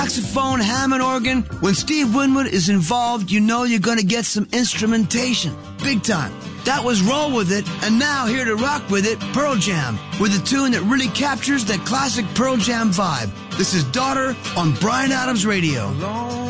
saxophone, Hammond organ. When Steve Winwood is involved, you know you're going to get some instrumentation. Big time. That was Roll With It, and now here to rock with it, Pearl Jam, with a tune that really captures that classic Pearl Jam vibe. This is Daughter on Bryan Adams Radio.